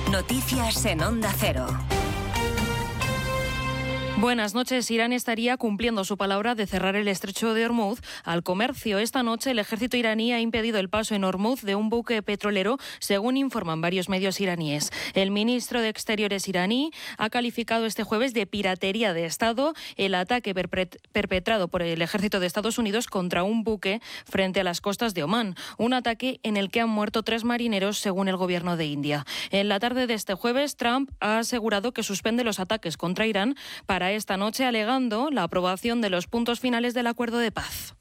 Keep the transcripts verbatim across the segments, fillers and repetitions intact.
Noticias en Onda Cero. Buenas noches. Irán estaría cumpliendo su palabra de cerrar el estrecho de Hormuz al comercio. Esta noche el ejército iraní ha impedido el paso en Hormuz de un buque petrolero, según informan varios medios iraníes. El ministro de Exteriores iraní ha calificado este jueves de piratería de Estado el ataque perpetrado por el ejército de Estados Unidos contra un buque frente a las costas de Omán. Un ataque en el que han muerto tres marineros, según el gobierno de India. En la tarde de este jueves, Trump ha asegurado que suspende los ataques contra Irán para esta noche, alegando la aprobación de los puntos finales del acuerdo de paz.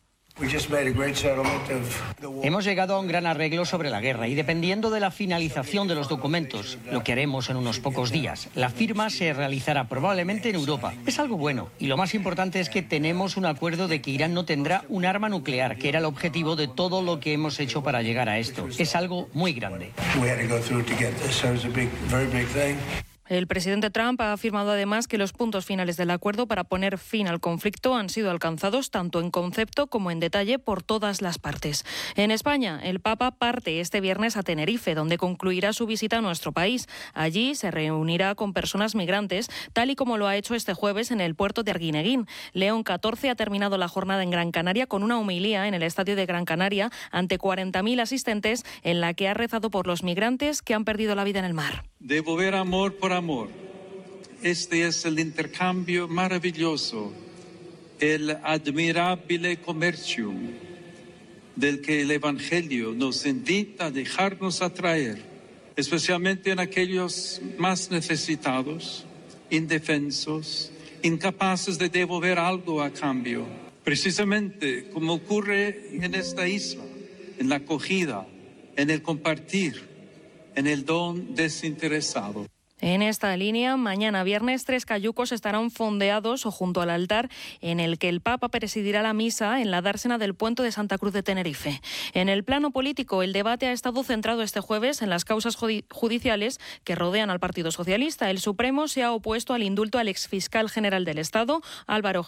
Hemos llegado a un gran arreglo sobre la guerra y dependiendo de la finalización de los documentos, lo que haremos en unos pocos días, la firma se realizará probablemente en Europa. Es algo bueno y lo más importante es que tenemos un acuerdo de que Irán no tendrá un arma nuclear, que era el objetivo de todo lo que hemos hecho para llegar a esto. Es algo muy grande. El presidente Trump ha afirmado además que los puntos finales del acuerdo para poner fin al conflicto han sido alcanzados tanto en concepto como en detalle por todas las partes. En España, el Papa parte este viernes a Tenerife, donde concluirá su visita a nuestro país. Allí se reunirá con personas migrantes, tal y como lo ha hecho este jueves en el puerto de Arguineguín. León catorce ha terminado la jornada en Gran Canaria con una homilía en el estadio de Gran Canaria ante cuarenta mil asistentes, en la que ha rezado por los migrantes que han perdido la vida en el mar. Devolver amor por amor. Este es el intercambio maravilloso, el admirable comercio del que el Evangelio nos invita a dejarnos atraer, especialmente en aquellos más necesitados, indefensos, incapaces de devolver algo a cambio. Precisamente como ocurre en esta isla, en la acogida, en el compartir, en el don desinteresado. En esta línea, mañana viernes, tres cayucos estarán fondeados o junto al altar en el que el Papa presidirá la misa en la dársena del Puente de Santa Cruz de Tenerife. En el plano político, el debate ha estado centrado este jueves en las causas judiciales que rodean al Partido Socialista. El Supremo se ha opuesto al indulto al exfiscal general del Estado, Álvaro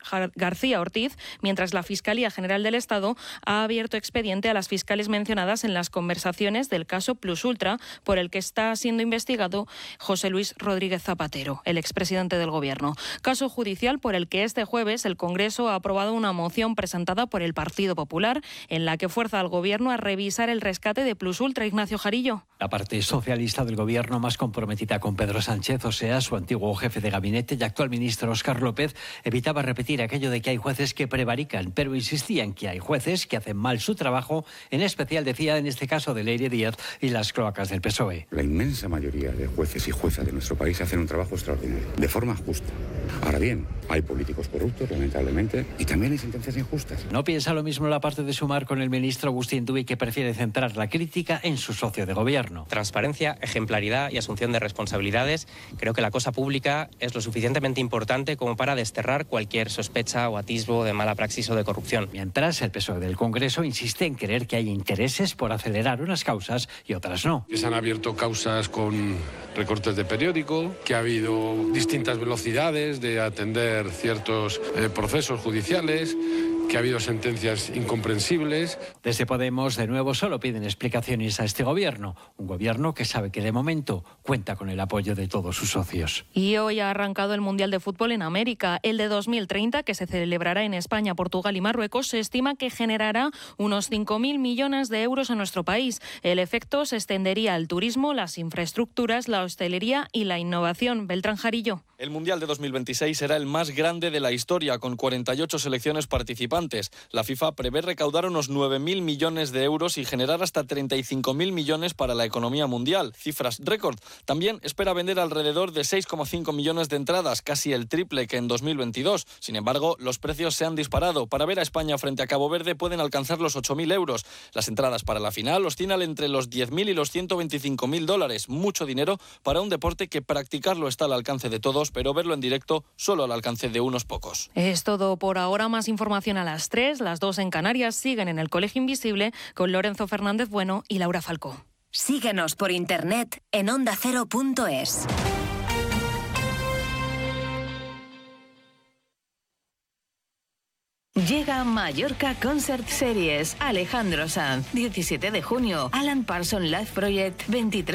García Ortiz, mientras la Fiscalía General del Estado ha abierto expediente a las fiscales mencionadas en las conversaciones del caso Plus Ultra, por el que está siendo investigado José Luis Rodríguez Zapatero, el expresidente del Gobierno. Caso judicial por el que este jueves el Congreso ha aprobado una moción presentada por el Partido Popular en la que fuerza al Gobierno a revisar el rescate de Plus Ultra. Ignacio Jarillo. La parte socialista del Gobierno más comprometida con Pedro Sánchez, o sea, su antiguo jefe de gabinete y actual ministro Óscar López, evitaba repetir aquello de que hay jueces que prevarican, pero insistía en que hay jueces que hacen mal su trabajo, en especial, decía, en este caso de Leire Díaz y las cloacas del P S O E. La inmensa mayoría de jueces y juezas de nuestro país hacen un trabajo extraordinario, de forma justa. Ahora bien, hay políticos corruptos, lamentablemente, y también hay sentencias injustas. No piensa lo mismo la parte de Sumar con el ministro Agustín Tubi, que prefiere centrar la crítica en su socio de gobierno. Transparencia, ejemplaridad y asunción de responsabilidades. Creo que la cosa pública es lo suficientemente importante como para desterrar cualquier sospecha o atisbo de mala praxis o de corrupción. Mientras, el P S O E del Congreso insiste en creer que hay intereses por acelerar unas causas y otras no. Se han abierto causas con recortes de periódico, que ha habido distintas velocidades de atender ciertos eh, procesos judiciales, que ha habido sentencias incomprensibles. Desde Podemos, de nuevo, solo piden explicaciones a este gobierno. Un gobierno que sabe que de momento cuenta con el apoyo de todos sus socios. Y hoy ha arrancado el Mundial de Fútbol en América. El de dos mil treinta, que se celebrará en España, Portugal y Marruecos, se estima que generará unos cinco mil millones de euros en nuestro país. El efecto se extendería al turismo, las infraestructuras, la hostelería y la innovación. Beltrán Jarillo. El Mundial de dos mil veintiséis será el más grande de la historia, con cuarenta y ocho selecciones participantes. La FIFA prevé recaudar unos nueve mil millones de euros y generar hasta treinta y cinco mil millones para la economía mundial, cifras récord. También espera vender alrededor de seis coma cinco millones de entradas, casi el triple que en dos mil veintidós. Sin embargo, los precios se han disparado. Para ver a España frente a Cabo Verde pueden alcanzar los ocho mil euros. Las entradas para la final oscilan entre los diez mil y los ciento veinticinco mil dólares. Mucho dinero para un deporte que practicarlo está al alcance de todos, pero verlo en directo solo al alcance de unos pocos. Es todo por ahora. Más información a las tres, las dos en Canarias. Siguen en el Colegio Invisible con Lorenzo Fernández Bueno y Laura Falcó. Síguenos por internet en onda cero punto es. Llega Mallorca Concert Series. Alejandro Sanz, diecisiete de junio. Alan Parsons Live Project, veintitrés